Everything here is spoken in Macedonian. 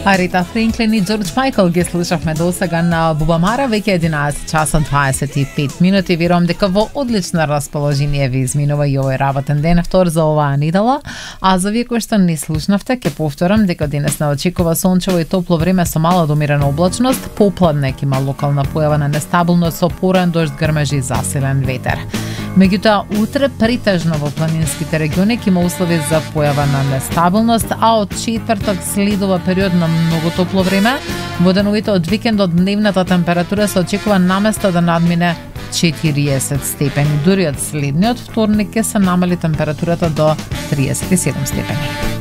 Арита Франклин и Джордж Майкл ги слушавме досега на Бубамара, веќе 11 часа 25 минути. Верувам дека во одлично расположение ви изминува и овој работен ден, втор за оваа недела. А за вие кои што не слушнавте, ќе повторам дека денес не очекува сончево и топло време со мала до умерена облачност, попладне ќе има локална појава на нестабилност со поран дожд, грмежи и засилен ветер. Меѓутоа, утре претежно во планинските региони ќе има услови за појава на нестабилност, а од четврток следува период на многу топло време. Во деновите од викендот дневната температура се очекува наместо да надмине 40 степени. Дури од следниот вторник ќе се намали температурата до 37 степени.